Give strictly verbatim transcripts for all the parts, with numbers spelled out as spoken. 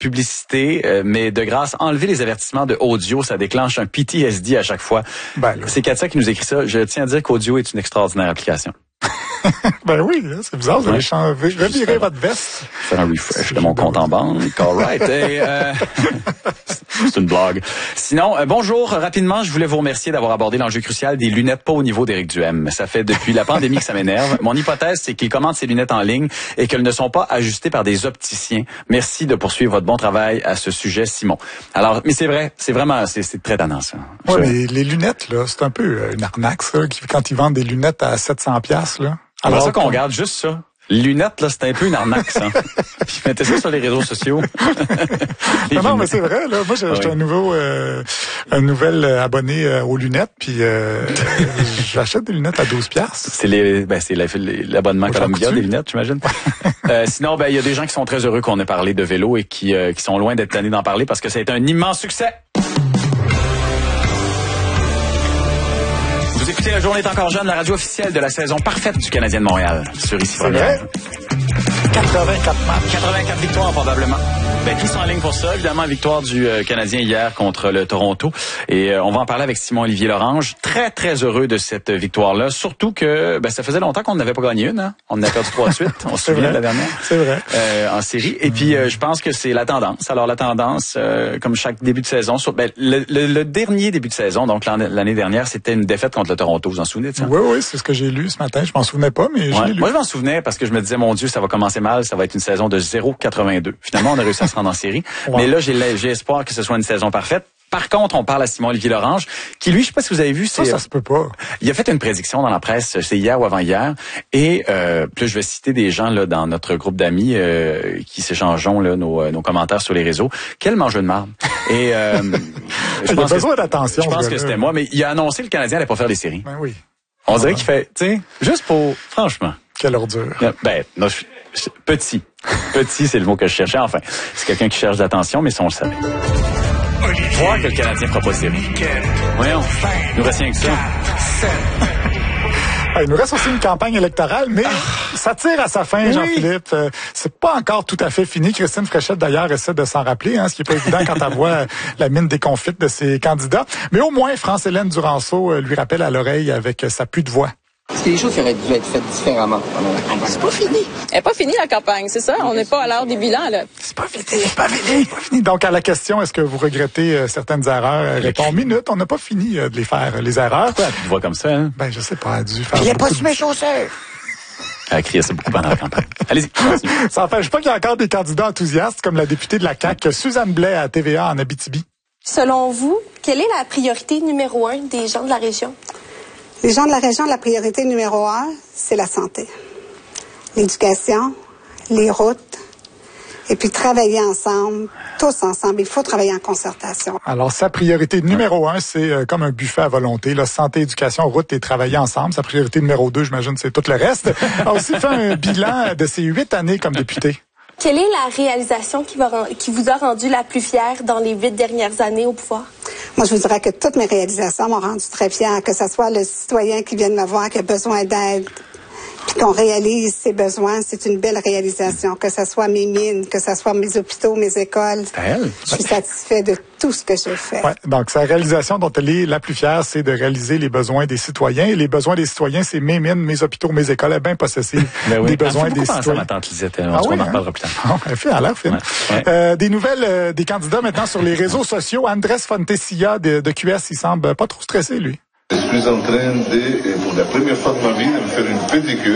publicité, euh, mais de grâce, enlever les avertissements de audio, ça déclenche un P T S D à chaque fois. Ben, c'est Katia qui nous écrit ça. Je tiens à dire qu'Audio est une extraordinaire application. Ben oui, c'est bizarre, vous allez changer, revirer votre veste. Faire un refresh de mon compte en banque. All right. Et, euh, c'est une blague. Sinon, euh, bonjour. Rapidement, je voulais vous remercier d'avoir abordé l'enjeu crucial des lunettes pas au niveau d'Éric Duhem. Ça fait depuis la pandémie que ça m'énerve. Mon hypothèse, c'est qu'il commande ses lunettes en ligne et qu'elles ne sont pas ajustées par des opticiens. Merci de poursuivre votre bon travail à ce sujet, Simon. Alors, mais c'est vrai, c'est vraiment, c'est, c'est très tannant, ça. Oui, mais les lunettes, là, c'est un peu une arnaque, ça, quand ils vendent des lunettes à sept cents piastres, là. Alors, Alors ça qu'on regarde juste ça. Lunettes, là, c'est un peu une arnaque, ça. Puis mettez ça sur les réseaux sociaux. les non, non, mais c'est vrai, là. Moi, j'ai acheté oui. un nouveau, euh, un nouvel abonné euh, aux lunettes, puis euh, j'achète des lunettes à douze piastres. C'est les, ben, c'est l'abonnement Columbia des lunettes, j'imagine. euh, sinon, ben, il y a des gens qui sont très heureux qu'on ait parlé de vélo et qui, euh, qui sont loin d'être tannés d'en parler parce que ça a été un immense succès. Vous écoutez La Journée est encore jeune, la radio officielle de la saison parfaite du Canadien de Montréal. Sur ici première. quatre-vingt-quatre matchs. quatre-vingt-quatre victoires, probablement. Ben, tous en ligne pour ça. Évidemment, victoire du euh, Canadien hier contre le Toronto. Et euh, on va en parler avec Simon-Olivier Lorange. Très, très heureux de cette victoire-là. Surtout que ben, ça faisait longtemps qu'on n'avait pas gagné une. Hein? On en a perdu trois de suite. On se souvient de la dernière. C'est vrai. Euh, en série. Et puis, euh, je pense que c'est la tendance. Alors, la tendance, euh, comme chaque début de saison, sur, ben, le, le, le dernier début de saison, donc l'année dernière, c'était une défaite contre le Toronto. Vous en souvenez de ça? Oui, oui, c'est ce que j'ai lu ce matin. Je m'en souvenais pas, mais ouais. je l'ai lu. Moi, je m'en souvenais parce que je me disais, mon Dieu, ça va commencer mal. Ça va être une saison de zéro quatre-vingt-deux. Finalement, on a réussi à se rendre en série. Wow. Mais là, j'ai, j'ai espoir que ce soit une saison parfaite. Par contre, on parle à Simon-Olivier Lorange, qui lui, je sais pas si vous avez vu, c'est... Ça, ça se peut pas. Il a fait une prédiction dans la presse, c'est hier ou avant-hier, et euh, puis là, je vais citer des gens là dans notre groupe d'amis euh, qui s'échangeons là nos, nos commentaires sur les réseaux. Quel mangeur de marde. Et euh, je pense il a besoin d'attention. Je pense que c'était moi, mais il a annoncé que le Canadien allait pas faire les séries. Ben oui. On dirait qu'il fait, tu sais, juste pour, franchement. Quelle ordure. Ben, non, je, je, petit. Petit, c'est le mot que je cherchais. Enfin, c'est quelqu'un qui cherche d'attention, mais ça, on le savait. Voir que le Canadien fera pas série. Voyons, il nous reste rien que ça. Il nous reste aussi une campagne électorale, mais ah. ça tire à sa fin, oui. Jean-Philippe. Euh, c'est pas encore tout à fait fini. Christine Fréchette, d'ailleurs, essaie de s'en rappeler, hein, ce qui est pas évident quand elle voit la mine déconfite de ses candidats. Mais au moins, France-Hélène Duranceau euh, lui rappelle à l'oreille avec sa pluie de voix. Est-ce que les choses auraient dû être faites différemment pendant la campagne? C'est pas fini. Elle n'est pas finie, la campagne, c'est ça? On n'est pas à l'heure des bilans, là. C'est pas fini, c'est pas fini, c'est pas fini. Donc, à la question, est-ce que vous regrettez euh, certaines erreurs? Elle répond, minute, on n'a pas fini euh, de les faire, les erreurs. Pourquoi elle voit comme ça, hein? Ben, je sais pas, elle a dû faire... Il n'y a pas su mes chaussures! Elle a crié ça beaucoup pendant la campagne. Allez-y, continue. Ça n'empêche pas qu'il y a encore des candidats enthousiastes, comme la députée de la C A Q, Suzanne Blais, à T V A en Abitibi. Selon vous, quelle est la priorité numéro un des gens de la région? Les gens de la région, la priorité numéro un, c'est la santé, l'éducation, les routes, et puis travailler ensemble, tous ensemble. Il faut travailler en concertation. Alors, sa priorité numéro un, c'est euh, comme un buffet à volonté. Là, santé, éducation, route et travailler ensemble. Sa priorité numéro deux, j'imagine, c'est tout le reste. Elle a aussi fait un bilan de ses huit années comme députée. Quelle est la réalisation qui, va, qui vous a rendu la plus fière dans les huit dernières années au pouvoir? Moi, je vous dirais que toutes mes réalisations m'ont rendu très fière, que ce soit le citoyen qui vient de me voir, qui a besoin d'aide, puis qu'on réalise ses besoins, c'est une belle réalisation. Que ce soit mes mines, que ce soit mes hôpitaux, mes écoles. Elle. Je suis satisfaite de tout ce que j'ai fait. Ouais, donc, sa réalisation dont elle est la plus fière, c'est de réaliser les besoins des citoyens. Et les besoins des citoyens, c'est mes mines, mes hôpitaux, mes écoles. Elle est bien possessive ben oui. des besoins des citoyens. Ça, ma tante Lisette. On ah oui, en hein? parlera plus tard. Oh, elle fait à l'air fine. Ouais. Ouais. Euh, des nouvelles euh, des candidats maintenant sur les réseaux sociaux. Andrés Fontecilla de, de Q S, il semble pas trop stressé, lui. Je suis en train de, pour la première fois de ma vie, de me faire une pédicure.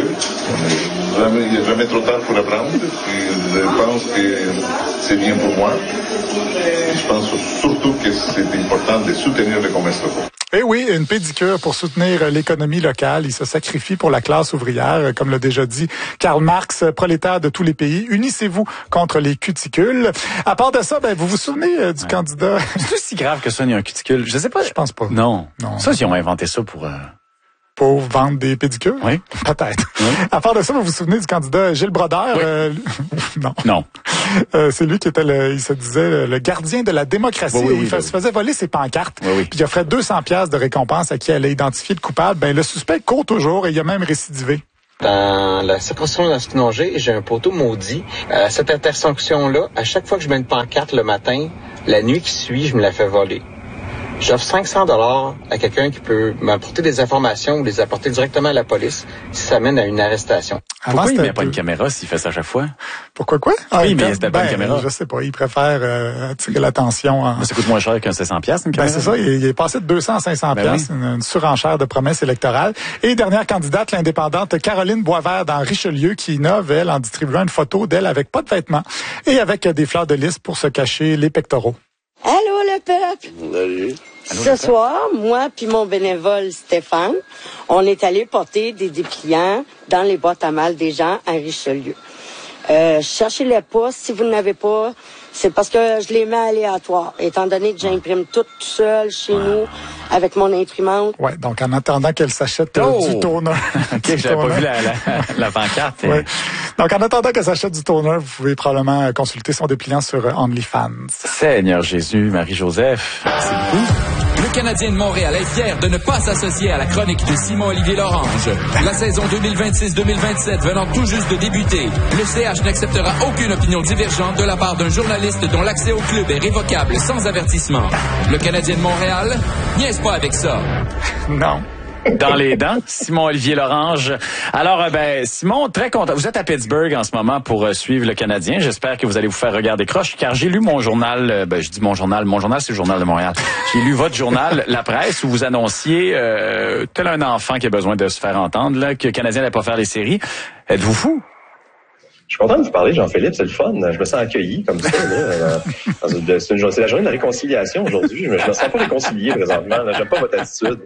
Il n'est jamais trop tard pour apprendre. Je pense que c'est bien pour moi. Je pense surtout que c'est important de soutenir le commerce local. Eh oui, une pédicure pour soutenir l'économie locale. Il se sacrifie pour la classe ouvrière, comme l'a déjà dit Karl Marx, prolétaire de tous les pays. Unissez-vous contre les cuticules. À part de ça, ben vous vous souvenez euh, du ouais. candidat... C'est aussi grave que ça, il y a un cuticule. Je sais pas. Je pense pas. Non. non. Ça, ils ont inventé ça pour... Euh... Pour vendre des pédicures? Oui. Peut-être. Oui. À part de ça, vous vous souvenez du candidat Gilles Brodeur? Oui. Euh, non. Non. Euh, c'est lui qui était, le, il se disait, le, le gardien de la démocratie. Oui, oui, il oui, se faisait voler ses pancartes. Oui, oui. Puis il offrait deux cents piastres de récompense à qui allait identifier le coupable. Ben, le suspect court toujours et il a même récidivé. Dans la circonscription d'Astinongé, j'ai un poteau maudit. À cette intersection-là, à chaque fois que je mets une pancarte le matin, la nuit qui suit, je me la fais voler. J'offre cinq cents dollars à quelqu'un qui peut m'apporter des informations ou les apporter directement à la police si ça mène à une arrestation. Pourquoi Avant, il met pas une caméra s'il fait ça à chaque fois? Pourquoi quoi? Ah, oui, mais c'était ben, pas une caméra. Je sais pas, il préfère euh, attirer l'attention. En... Mais ça coûte moins cher qu'un sept cents piastres, une caméra. Ben, c'est ça, il, il est passé de deux cents à cinq cents piastres, ben oui. une, une surenchère de promesses électorales. Et dernière candidate, l'indépendante Caroline Boisvert dans Richelieu, qui innove, elle, en distribuant une photo d'elle avec pas de vêtements et avec des fleurs de lys pour se cacher les pectoraux. Allô le peuple! Salut. Ce soir, moi puis mon bénévole Stéphane, on est allé porter des dépliants dans les boîtes à mal des gens à Richelieu. Euh, cherchez-les pas. Si vous n'avez pas, c'est parce que je les mets aléatoires. Étant donné que j'imprime tout tout seul chez ouais. nous avec mon imprimante. Ouais, donc en attendant qu'elle s'achète oh! euh, du toner. OK, j'avais pas vu la, la, la pancarte. Ouais. Donc en attendant qu'elle s'achète du toner, vous pouvez probablement consulter son dépliant sur OnlyFans. Seigneur Jésus, Marie-Joseph, c'est beaucoup. Le Canadien de Montréal est fier de ne pas s'associer à la chronique de Simon-Olivier Lorange. La saison deux mille vingt-six deux mille vingt-sept venant tout juste de débuter, le C H n'acceptera aucune opinion divergente de la part d'un journaliste dont l'accès au club est révocable sans avertissement. Le Canadien de Montréal niaise pas avec ça. Non. Dans les dents, Simon-Olivier Lorange. Alors, ben, Simon, très content. Vous êtes à Pittsburgh en ce moment pour euh, suivre le Canadien. J'espère que vous allez vous faire regarder croche, car j'ai lu mon journal, euh, ben, je dis mon journal, mon journal, c'est le Journal de Montréal. J'ai lu votre journal, La Presse, où vous annonciez, euh, tel un enfant qui a besoin de se faire entendre, là, que le Canadien n'allait pas faire les séries. Êtes-vous fou? Je suis content de vous parler, Jean-Philippe, c'est le fun. Je me sens accueilli comme ça. Là. C'est, une, c'est la journée de la réconciliation aujourd'hui. Je me, je me sens pas réconcilié présentement. Là. J'aime pas votre attitude.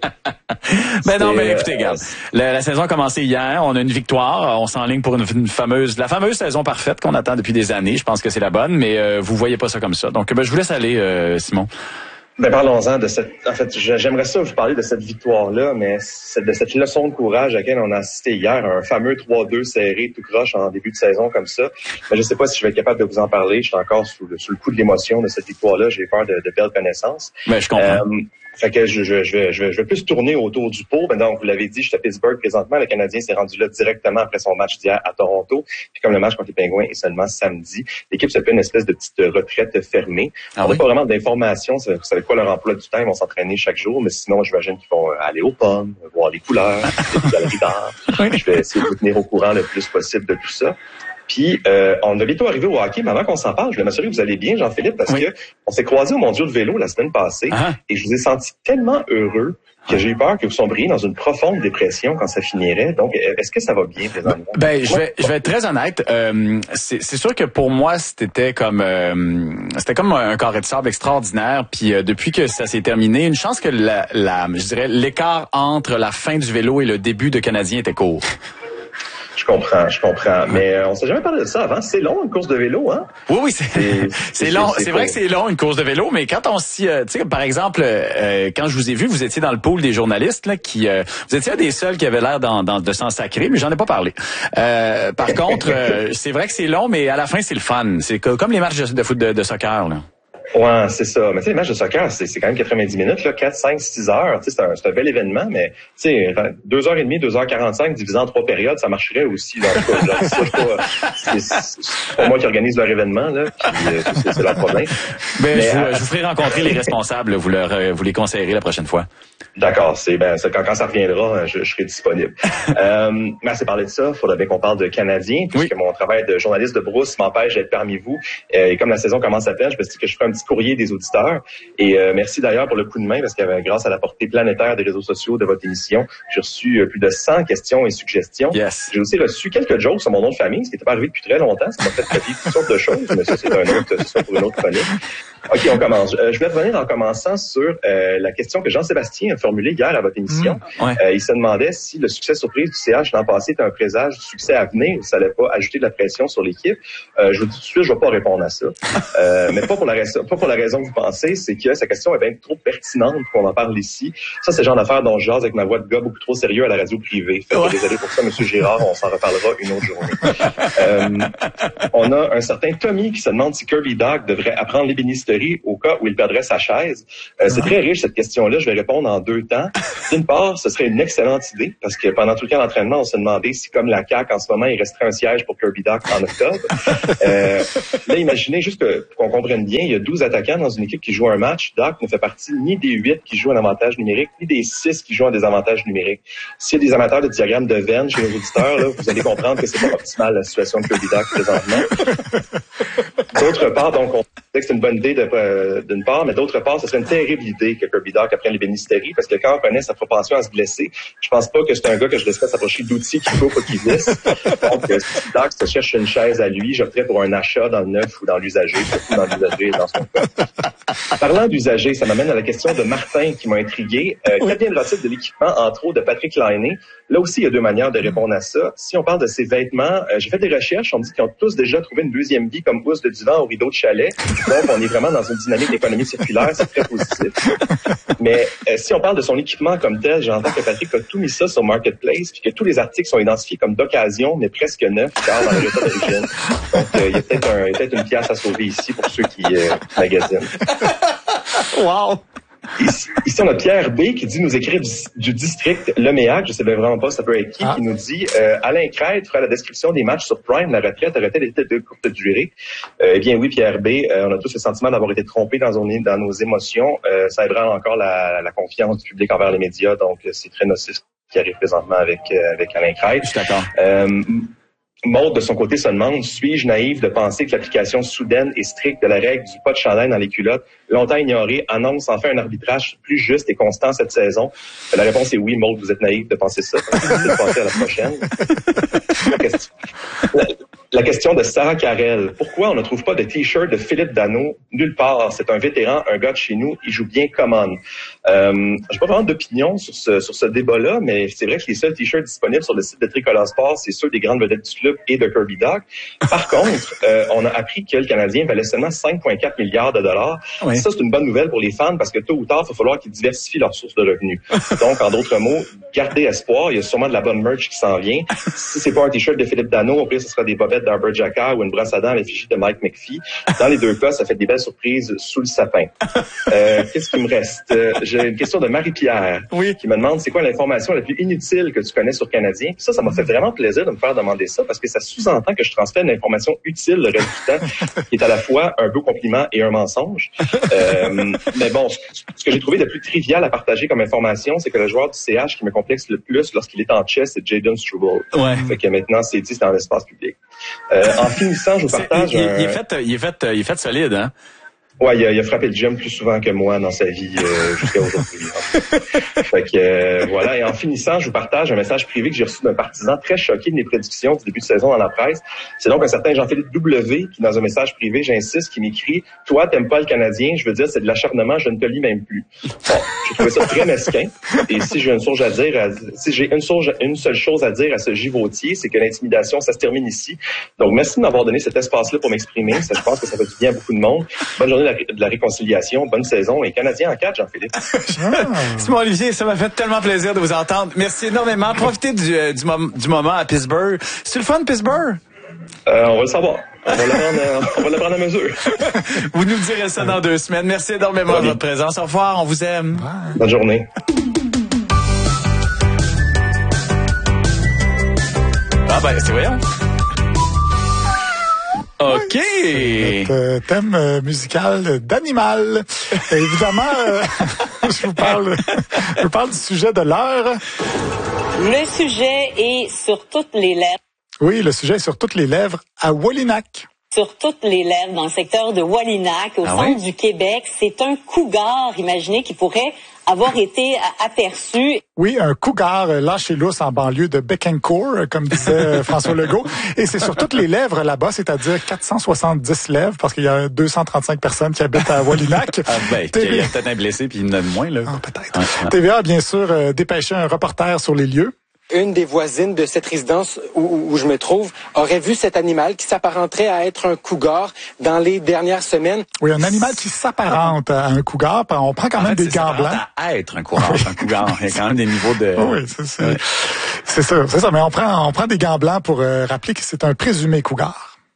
Ben non, mais écoutez, regarde, la, la saison a commencé hier. On a une victoire. On s'enligne pour une, une fameuse, la fameuse saison parfaite qu'on attend depuis des années. Je pense que c'est la bonne, mais euh, vous voyez pas ça comme ça. Donc, ben, je vous laisse aller, euh, Simon. Ben, parlons-en de cette, en fait, j'aimerais ça vous parler de cette victoire-là, mais c'est de cette leçon de courage à laquelle on a assisté hier, un fameux trois deux serré tout croche en début de saison comme ça. Mais je sais pas si je vais être capable de vous en parler. Je suis encore sous le, sous le coup de l'émotion de cette victoire-là. J'ai peur de, de belles connaissances. Ben, je comprends. Euh, Fait que je, je, je, vais, je, vais, je vais plus tourner autour du pot. Ben donc, vous l'avez dit, je suis à Pittsburgh présentement. Le Canadien s'est rendu là directement après son match d'hier à Toronto. Puis comme le match contre les Pingouins est seulement samedi, l'équipe se fait une espèce de petite retraite fermée. Ah on n'a oui? pas vraiment d'informations. Vous savez quoi leur emploi du temps? Ils vont s'entraîner chaque jour. Mais sinon, j'imagine qu'ils vont aller aux pommes, voir les couleurs, les galeries d'art. Je vais essayer de vous tenir au courant le plus possible de tout ça. Puis, euh, on a bientôt arrivé au hockey, mais avant qu'on s'en parle, je vais m'assurer que vous allez bien, Jean-Philippe, parce oui. que on s'est croisés au Mondial de vélo la semaine passée, ah. et je vous ai senti tellement heureux que j'ai eu peur que vous sombriez dans une profonde dépression quand ça finirait. Donc, est-ce que ça va bien présentement? Ben, je vais, je vais être très honnête. Euh, c'est, c'est sûr que pour moi, c'était comme, euh, c'était comme un carré de sable extraordinaire. Puis euh, depuis que ça s'est terminé, une chance que la, la, je dirais, l'écart entre la fin du vélo et le début de Canadien était court. Je comprends, je comprends. Mais euh, on s'est jamais parlé de ça avant. C'est long, une course de vélo, hein? Oui, oui, c'est, c'est, c'est long. C'est, c'est vrai que c'est long, une course de vélo, mais quand on s'y... Euh, tu sais, par exemple, euh, quand je vous ai vu, vous étiez dans le pool des journalistes, là, qui... Euh, vous étiez un des seuls qui avait l'air dans, dans, de s'en sacrer, mais j'en ai pas parlé. Euh, par contre, euh, c'est vrai que c'est long, mais à la fin, c'est le fun. C'est comme les matchs de, de foot de, de soccer, là. Ouais, c'est ça. Mais tu sais, les matchs de soccer, c'est, c'est quand même quatre-vingt-dix minutes, là, quatre, cinq, six heures. Tu sais, c'est un, c'est un bel événement, mais tu sais, deux heures et demie, deux heures quarante-cinq divisé en trois périodes, ça marcherait aussi. Là, genre, ça, je pas, c'est, c'est pas moi qui organise leur événement, là. Puis, c'est, c'est leur problème. Ben, mais je, vous, à, je vous ferai rencontrer les responsables. Vous leur, vous les conseillerez la prochaine fois. D'accord, c'est ben c'est, quand, quand ça reviendra, je, je serai disponible. euh, mais c'est parler de ça, il faudrait bien qu'on parle de Canadiens, puisque oui. mon travail de journaliste de brousse m'empêche d'être parmi vous. Euh, et comme la saison commence à peine, je me suis dit que je ferai un petit courrier des auditeurs. Et euh, merci d'ailleurs pour le coup de main, parce que grâce à la portée planétaire des réseaux sociaux de votre émission, j'ai reçu plus de cent questions et suggestions. Yes. J'ai aussi reçu quelques jokes sur mon nom de famille, ce qui n'était pas arrivé depuis très longtemps. Ça m'a fait copier toutes sortes de choses, mais ça c'est un autre, c'est ça pour une autre chronique. OK, on commence. Euh, je vais revenir en commençant sur euh, la question que Jean-Sébastien a formulée hier à votre émission. Mmh, ouais. euh, il se demandait si le succès surprise du C H l'an passé était un présage du succès à venir, ou ça allait pas ajouter de la pression sur l'équipe. Euh, je vous dis tout de suite, je vais pas répondre à ça. Euh, mais pas pour la raison, pas pour la raison que vous pensez, c'est que sa question est bien trop pertinente pour qu'on en parle ici. Ça, c'est le genre d'affaire dont je jase avec ma voix de gars beaucoup trop sérieux à la radio privée. Fait que ouais. Désolé pour ça, Monsieur Girard, on s'en reparlera une autre journée. Euh, on a un certain Tommy qui se demande si Kirby Dog devrait apprendre l'ébénisterie bénisterie au cas où il perdrait sa chaise? Euh, c'est très riche, cette question-là. Je vais répondre en deux temps. D'une part, ce serait une excellente idée parce que pendant tout le temps d'entraînement, on se demandait si, comme la C A Q en ce moment, il resterait un siège pour Kirby Dach en octobre. Euh, là, imaginez juste que, pour qu'on comprenne bien, il y a douze attaquants dans une équipe qui joue un match. Dach ne fait partie ni des huit qui jouent en avantage numérique, ni des six qui jouent en désavantage numérique. S'il y a des amateurs de diagramme de Venn chez nos auditeurs, là, vous allez comprendre que c'est pas optimal la situation de Kirby Dach présentement. D'autre part, donc, on sait que c'est une bonne idée de, euh, d'une part, mais d'autre part, ce serait une terrible idée que Kirby Dach apprenne les bénisteries, parce que quand on connaît sa propension à se blesser, je pense pas que c'est un gars que je laisserais s'approcher d'outils qu'il faut pas qu'il glisse. Donc, euh, si Dach se cherche une chaise à lui, j'opterais pour un achat dans le neuf ou dans l'usager, surtout dans l'usager dans son cas. Parlant d'usager, ça m'amène à la question de Martin qui m'a intrigué. Euh, oui. Qu'adviendra-t-il de l'équipement, entre autres, de Patrick Laine? Là aussi, il y a deux manières de répondre à ça. Si on parle de ses vêtements, euh, j'ai fait des recherches, on me dit qu'ils ont tous déjà trouvé une deuxième vie comme housse de divan au rideau de chalet. Donc, on est vraiment dans une dynamique d'économie circulaire, c'est très positif. Mais euh, si on parle de son équipement comme tel, j'entends que Patrick a tout mis ça sur Marketplace, puis que tous les articles sont identifiés comme d'occasion, mais presque neufs, car dans le état d'origine. Donc, euh, il y a peut-être, un, il y a peut-être une pièce à sauver ici pour ceux qui euh, magasinent. Wow! Ici, ici, on a Pierre B. qui dit nous écrire du, du district Leméac, je sais bien vraiment pas ça peut être qui, ah. qui nous dit euh, Alain Crête fera la description des matchs sur Prime, la retraite aurait-elle été de courte durée? Euh, eh bien oui, Pierre B., euh, on a tous le sentiment d'avoir été trompés dans, dans nos émotions. Euh, ça ébranle encore la, la confiance du public envers les médias, donc c'est très nocif ce qui arrive présentement avec, euh, avec Alain Crête. Je suis d'accord. Euh, Maud, de son côté, se demande, suis-je naïf de penser que l'application soudaine et stricte de la règle du pas de chandail dans les culottes, longtemps ignorée, annonce enfin un arbitrage plus juste et constant cette saison? La réponse est oui, Maud, vous êtes naïf de penser ça. Vous de penser à la prochaine. La question, la, la question de Sarah Carrel. Pourquoi on ne trouve pas de T-shirt de Philippe Danault nulle part? C'est un vétéran, un gars de chez nous, il joue bien comme on. Euh, j'ai pas vraiment d'opinion sur ce, sur ce débat-là, mais c'est vrai que les seuls T-shirts disponibles sur le site de Tricolore Sport, c'est ceux des grandes vedettes du club et de Kirby Dach. Par contre, euh, on a appris que le Canadien valait seulement cinq virgule quatre milliards de dollars. Oui. Ça, c'est une bonne nouvelle pour les fans parce que tôt ou tard, il va falloir qu'ils diversifient leurs sources de revenus. Donc, en d'autres mots, gardez espoir. Il y a sûrement de la bonne merch qui s'en vient. Si c'est pas un T-shirt de Philippe Danault, au pire, ce sera des bobettes d'Arbor Jacquard ou une brosse à dents à l'effigie de Mike McPhee. Dans les deux cas, ça fait des belles surprises sous le sapin. Euh, qu'est-ce qui me reste? Euh, j'ai une question de Marie-Pierre oui. qui me demande c'est quoi l'information la plus inutile que tu connais sur Canadien? Puis ça, ça m'a fait vraiment plaisir de me faire demander ça parce que ça sous-entend que je transfère une information utile le reste du temps, qui est à la fois un beau compliment et un mensonge. Euh, mais bon, ce que j'ai trouvé de plus trivial à partager comme information, c'est que le joueur du C H qui me complexe le plus lorsqu'il est en chess, c'est Jayden Struble. Ouais. Fait que maintenant, c'est dit, c'est dans l'espace public. Euh, en finissant, je vous partage... Il, un... il, est fait, il, est fait, il est fait solide, hein? Ouais, il a, il a frappé le gym plus souvent que moi dans sa vie euh, jusqu'à aujourd'hui. Fait que euh, voilà. Et en finissant, je vous partage un message privé que j'ai reçu d'un partisan très choqué de mes prédictions du début de saison dans la presse. C'est donc un certain Jean-Philippe W qui, dans un message privé, j'insiste, qui m'écrit « Toi, t'aimes pas le Canadien, je veux dire, c'est de l'acharnement, je ne te lis même plus. » Bon, j'ai trouvé ça très mesquin. Et si j'ai une source à dire, à, si j'ai une, source, une seule chose à dire à ce givautier, c'est que l'intimidation, ça se termine ici. Donc, merci de m'avoir donné cet espace-là pour m'exprimer. Ça, je pense que ça fait du bien à beaucoup de monde. Bonne journée de la réconciliation, bonne saison et Canadien en quatre, Jean-Philippe. Simon Olivier, ça m'a fait tellement plaisir de vous entendre. Merci énormément. Profitez du, euh, du, mom- du moment à Pittsburgh. C'est le fun, Pittsburgh? Euh, on va le savoir. On va le prendre, on va le prendre à mesure. Vous nous direz ça dans deux semaines. Merci énormément de votre présence. Au revoir, on vous aime. Bonne journée. Ah ben, c'est voyons. OK. Notre euh, thème euh, musical d'animal. Et évidemment, euh, je vous parle, je vous parle du sujet de l'heure. Le sujet est sur toutes les lèvres. Oui, le sujet est sur toutes les lèvres à Wallinac. Sur toutes les lèvres, dans le secteur de Wallinac, au ah centre oui? du Québec. C'est un cougar, imaginez, qui pourrait avoir été aperçu. Oui, un cougar lâché lousse en banlieue de Bécancour, comme disait François Legault. Et c'est sur toutes les lèvres là-bas, c'est-à-dire quatre cent soixante-dix lèvres, parce qu'il y a deux cent trente-cinq personnes qui habitent à Wallinac. Ah ben, T V... il y a peut-être un blessé, puis il y en a de moins, là. Ah, peut-être. Ah, T V A a bien sûr euh, dépêché un reporter sur les lieux. Une des voisines de cette résidence où, où je me trouve aurait vu cet animal qui s'apparenterait à être un cougar dans les dernières semaines. Oui, un animal qui s'apparente à un cougar. On prend quand en même fait, des gants blancs. À être un cougar, un cougar. Il y a quand même des niveaux de... Oui, c'est ça. Ouais. C'est ça, c'est ça. Mais on prend, on prend des gants blancs pour euh, rappeler que c'est un présumé cougar.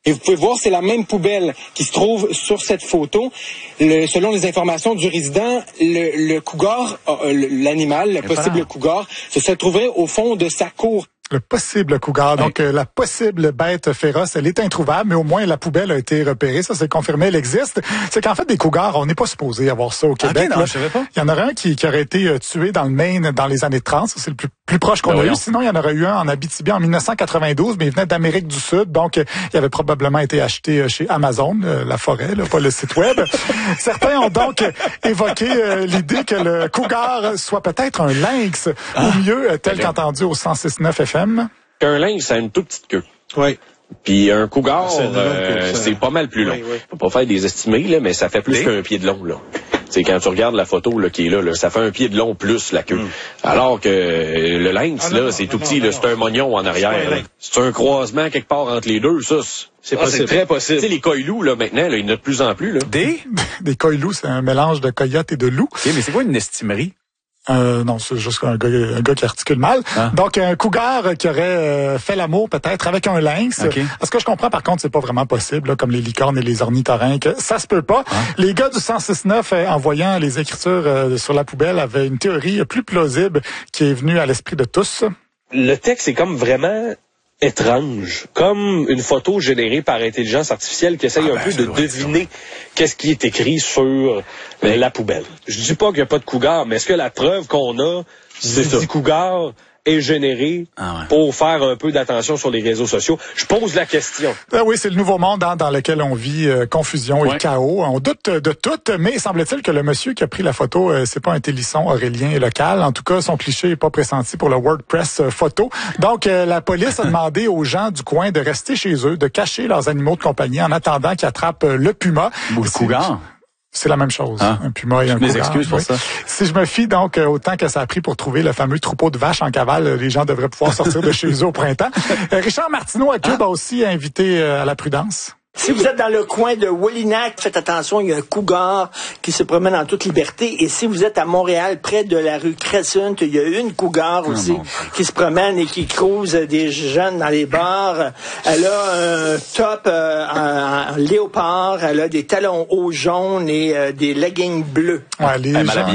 Et vous pouvez voir, c'est la même poubelle qui se trouve sur cette photo. Le, selon les informations du résident, le, le cougar, euh, l'animal, le possible cougar, se trouverait au fond de sa cour. Le possible cougar. Donc, euh, la possible bête féroce, elle est introuvable, mais au moins la poubelle a été repérée. Ça, c'est confirmé, elle existe. C'est qu'en fait, des cougars, on n'est pas supposé avoir ça au Québec. Okay, non, je savais pas. Il y en aurait un qui, qui aurait été euh, tué dans le Maine dans les années trente. Ça, c'est le plus, plus proche qu'on ben a voyons. eu. Sinon, il y en aurait eu un en Abitibi en dix-neuf cent quatre-vingt-douze, mais il venait d'Amérique du Sud. Donc, euh, il avait probablement été acheté euh, chez Amazon, euh, la forêt, là, pas le site web. Certains ont donc euh, évoqué euh, l'idée que le cougar soit peut-être un lynx, ah. ou mieux, euh, tel qu'entendu au cent six neuf F M. Un lynx, ça a une toute petite queue. Oui. Puis un cougar, c'est, euh, queue, c'est pas mal plus long. Oui, oui. Faut pas faire des estimés, là, mais ça fait plus oui. qu'un pied de long, là. C'est quand tu regardes la photo là, qui est là, là, ça fait un pied de long plus la queue. Mm. Alors que euh, le lynx, ah, là, non, c'est non, tout non, petit, non, là, c'est un mognon en arrière. C'est, c'est un croisement quelque part entre les deux, ça. C'est, ah, c'est très possible. Tu sais, les coïlous, là, maintenant, là, il y en a de plus en plus, là. Des? Des coïlous, c'est un mélange de coyote et de loup. Okay, mais c'est quoi une estimerie? Euh, non, c'est juste un gars, un gars qui articule mal. Ah. Donc, un cougar qui aurait euh, fait l'amour peut-être avec un lynx. Okay. Ce que je comprends, par contre, c'est pas vraiment possible, là, comme les licornes et les ornithorynques. Ça se peut pas. Ah. Les gars du cent six neuf, euh, en voyant les écritures euh, sur la poubelle, avaient une théorie plus plausible qui est venue à l'esprit de tous. Le texte est comme vraiment étrange, comme une photo générée par intelligence artificielle qui essaye ah ben, un peu de deviner qu'est-ce qui est écrit sur ben, la poubelle. Je dis pas qu'il n'y a pas de cougar, mais est-ce que la preuve qu'on a du dit cougar est générée ah ouais. pour faire un peu d'attention sur les réseaux sociaux? Je pose la question. Ah oui, c'est le nouveau monde hein, dans lequel on vit euh, confusion ouais. et chaos. On doute de tout, mais semble-t-il que le monsieur qui a pris la photo, euh, c'est pas un télisson aurélien local. En tout cas, son cliché est pas pressenti pour le WordPress euh, photo. Donc, euh, la police a demandé aux gens du coin de rester chez eux, de cacher leurs animaux de compagnie en attendant qu'ils attrapent euh, le puma. Ou le cougar. C'est la même chose, hein? Un puma et un cougar. Mes excuses pour oui. ça. Si je me fie donc euh, autant que ça a pris pour trouver le fameux troupeau de vaches en cavale, les gens devraient pouvoir sortir de chez eux au printemps. Euh, Richard Martineau à Cube ah. a aussi invité euh, à la prudence. Si vous êtes dans le coin de Wallinac, faites attention, il y a un cougar qui se promène en toute liberté. Et si vous êtes à Montréal, près de la rue Crescent, il y a une cougar aussi oh qui se promène et qui crouse des jeunes dans les bars. Elle a un top euh, en, en léopard, elle a des talons hauts jaunes et euh, des leggings bleus. Ouais, les, gens,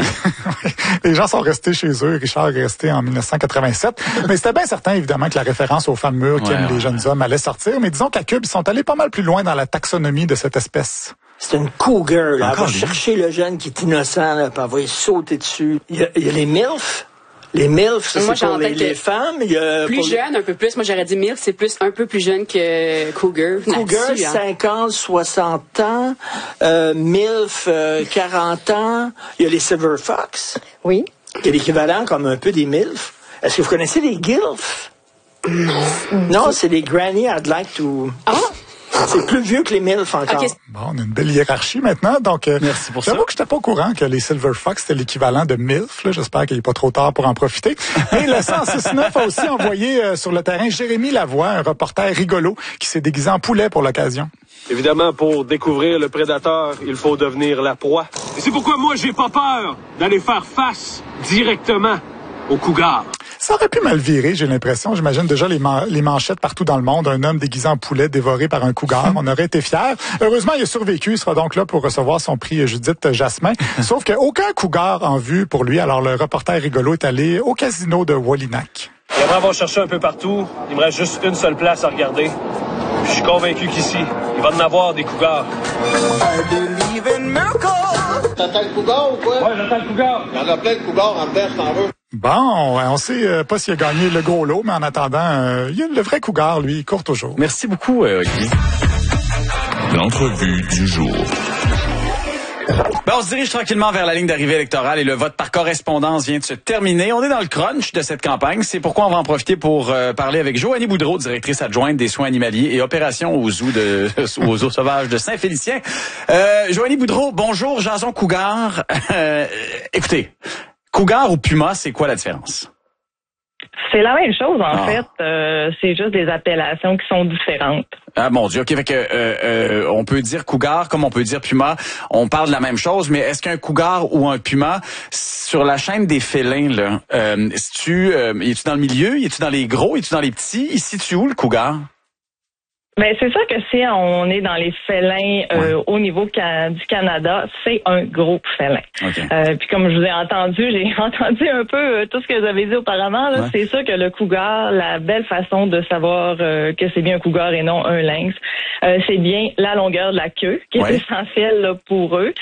les gens sont restés chez eux. Richard est resté en dix-neuf cent quatre-vingt-sept. Mais c'était bien certain, évidemment, que la référence aux femmes mûres qui ouais, aiment ouais. les jeunes hommes allait sortir. Mais disons qu'à Cube, ils sont allés pas mal plus loin dans la taxonomie de cette espèce. C'est une cougar, là. Elle va chercher le jeune qui est innocent, là, puis elle va y sauter dessus. Il y a, il y a les MILF. Les MILF, ça, moi, c'est pour les, les femmes. Il y a plus jeune, un peu plus. Moi, j'aurais dit MILF, c'est plus un peu plus jeune que cougar. Cougar, hein. cinquante, soixante ans. Euh, MILF, euh, quarante ans. Il y a les Silver Fox. Oui. Il y a l'équivalent comme un peu des MILF. Est-ce que vous connaissez les GILF? Non. Non, c'est les Granny I'd like to... Ah! C'est plus vieux que les MILF encore. Okay. Bon, on a une belle hiérarchie maintenant. Donc, euh, merci pour ça. J'avoue que j'étais pas au courant que les Silver Fox c'était l'équivalent de MILF. Là. J'espère qu'il n'est pas trop tard pour en profiter. Mais le cent six neuf a aussi envoyé euh, sur le terrain Jérémy Lavoie, un reporter rigolo qui s'est déguisé en poulet pour l'occasion. Évidemment, pour découvrir le prédateur, il faut devenir la proie. Et c'est pourquoi moi, j'ai pas peur d'aller faire face directement au cougar. Ça aurait pu mal virer, j'ai l'impression. J'imagine déjà les, man- les manchettes partout dans le monde. Un homme déguisé en poulet dévoré par un cougar. On aurait été fiers. Heureusement, il a survécu. Il sera donc là pour recevoir son prix Judith Jasmin. Sauf qu'aucun cougar en vue pour lui. Alors, le reporter rigolo est allé au casino de Wallinac. J'aimerais avoir cherché un peu partout. Il me reste juste une seule place à regarder. Puis je suis convaincu qu'ici, il va en avoir des cougars. T'attends le cougar ou quoi? Ouais, j'attends le cougar. Il y en a plein de cougars en dedans, si t'en veux. Bon, on sait euh, pas s'il a gagné le gros lot, mais en attendant, euh, il y a le vrai cougar, lui, il court toujours. Merci beaucoup, euh, Guy. L'entrevue du jour. Ben, on se dirige tranquillement vers la ligne d'arrivée électorale et le vote par correspondance vient de se terminer. On est dans le crunch de cette campagne. C'est pourquoi on va en profiter pour euh, parler avec Joanie Boudreau, directrice adjointe des soins animaliers et opérations aux zoos, de, aux zoos sauvages de Saint-Félicien. Euh, Joanie Boudreau, bonjour, Jason Cougar. Euh, écoutez, cougar ou puma, c'est quoi la différence? C'est la même chose, en ah. fait. Euh, c'est juste des appellations qui sont différentes. Ah, mon Dieu. OK, fait que, euh, euh, on peut dire cougar comme on peut dire puma. On parle de la même chose, mais est-ce qu'un cougar ou un puma, sur la chaîne des félins, là, euh, es-tu, euh, es-tu dans le milieu? Es-tu dans les gros? Es-tu dans les petits? Il se situe où, le cougar? Ben c'est sûr que si on est dans les félins euh, ouais. au niveau ca- du Canada, c'est un gros félin. Okay. Euh, puis comme je vous ai entendu, j'ai entendu un peu euh, tout ce que vous avez dit auparavant. Là, ouais. C'est sûr que le cougar, la belle façon de savoir euh, que c'est bien un cougar et non un lynx, euh, c'est bien la longueur de la queue qui ouais. est essentielle là, pour eux.